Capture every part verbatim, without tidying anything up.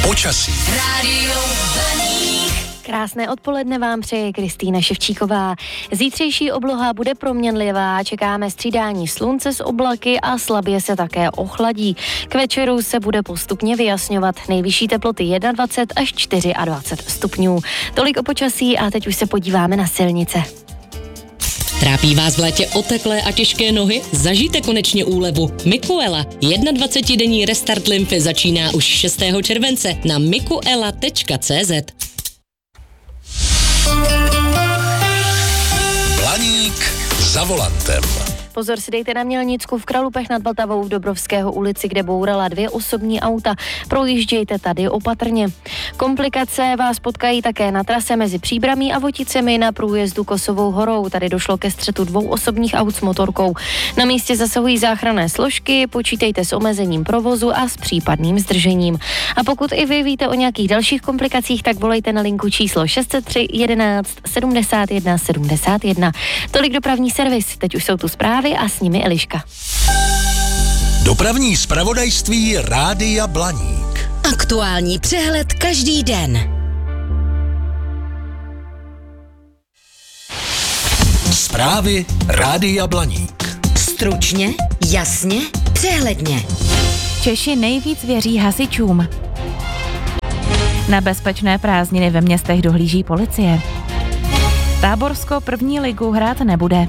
Počasí. Rádio Blaník. Krásné odpoledne vám přeje Kristýna Ševčíková. Zítřejší obloha bude proměnlivá, čekáme střídání slunce s oblaky a slabě se také ochladí. K večeru se bude postupně vyjasňovat, nejvyšší teploty dvacet jedna až dvacet čtyři stupňů. Tolik o počasí a teď už se podíváme na silnice. Trápí vás v létě oteklé a těžké nohy? Zažijte konečně úlevu. Mikuela. dvacetidenní restart lymfy začíná už šestého července na mikuela tečka cé zet. Blaník za volantem. Pozor si dejte na Mělnicku v Kralupech nad Vltavou v Dobrovského ulici, kde bourala dvě osobní auta. Projíždějte tady opatrně. Komplikace vás potkají také na trase mezi Příbramí a Voticemi na průjezdu Kosovou horou. Tady došlo ke střetu dvou osobních aut s motorkou. Na místě zasahují záchranné složky, počítejte s omezením provozu a s případným zdržením. A pokud i vy víte o nějakých dalších komplikacích, tak volejte na linku číslo šest set tři jedenáct sedmdesát jedna sedmdesát jedna. Tolik dopravní servis, teď už jsou tu zprávy a s nimi Eliška. Dopravní zpravodajství Rádia Blaník. Aktuální přehled každý den. Zprávy Rádia Blaník. Stručně, jasně, přehledně. Češi nejvíc věří hasičům. Na bezpečné prázdniny ve městech dohlíží policie. Táborsko první ligu hrát nebude.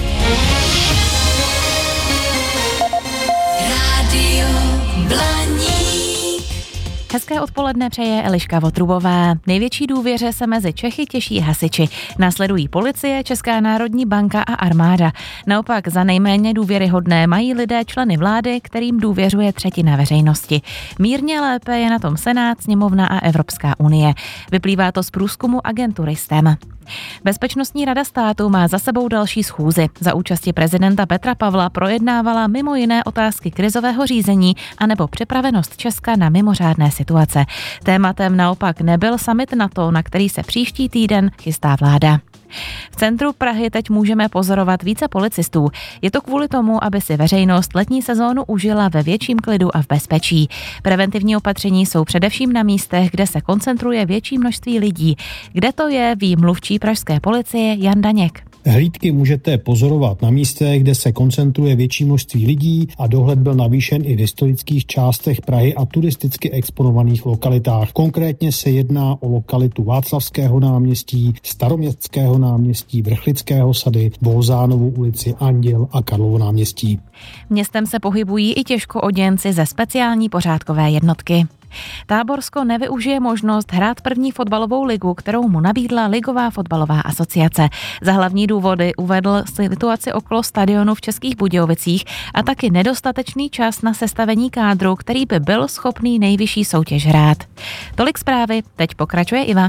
Hezké odpoledne přeje Eliška Votrubová. Největší důvěře se mezi Čechy těší hasiči. Následují policie, Česká národní banka a armáda. Naopak za nejméně důvěryhodné mají lidé členy vlády, kterým důvěřuje třetina veřejnosti. Mírně lépe je na tom Senát, Sněmovna a Evropská unie. Vyplývá to z průzkumu agentury S T E M. Bezpečnostní rada státu má za sebou další schůzi. Za účasti prezidenta Petra Pavla projednávala mimo jiné otázky krizového řízení anebo připravenost Česka na mimořádné situace. Tématem naopak nebyl summit NATO, na který se příští týden chystá vláda. V centru Prahy teď můžeme pozorovat více policistů. Je to kvůli tomu, aby si veřejnost letní sezónu užila ve větším klidu a v bezpečí. Preventivní opatření jsou především na místech, kde se koncentruje větší množství lidí. Kde to je, ví mluvčí pražské policie Jan Daněk. Hlídky můžete pozorovat na místech, kde se koncentruje větší množství lidí a dohled byl navýšen i v historických částech Prahy a turisticky exponovaných lokalitách. Konkrétně se jedná o lokalitu Václavského náměstí, Staroměstského náměstí, Vrchlického sady, Bolzánovu ulici, Anděl a Karlovo náměstí. Městem se pohybují i těžkooděnci ze speciální pořádkové jednotky. Táborsko nevyužije možnost hrát první fotbalovou ligu, kterou mu nabídla Ligová fotbalová asociace. Za hlavní důvody uvedl situaci okolo stadionu v Českých Budějovicích a taky nedostatečný čas na sestavení kádru, který by byl schopný nejvyšší soutěž hrát. Tolik zprávy, teď pokračuje Iva.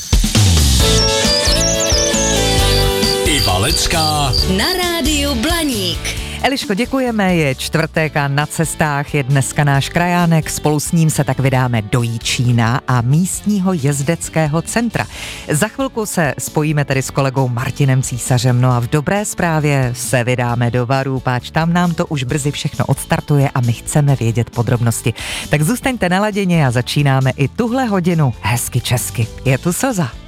Iva Lecká Na rádiu Blaník. Eliško, děkujeme, je čtvrtek a na cestách je dneska náš krajánek, spolu s ním se tak vydáme do Jičína a místního jezdeckého centra. Za chvilku se spojíme tedy s kolegou Martinem Císařem, no a v dobré zprávě se vydáme do Varů, páč tam nám to už brzy všechno odstartuje a my chceme vědět podrobnosti. Tak zůstaňte naladěni a začínáme i tuhle hodinu hezky česky. Je tu Slza.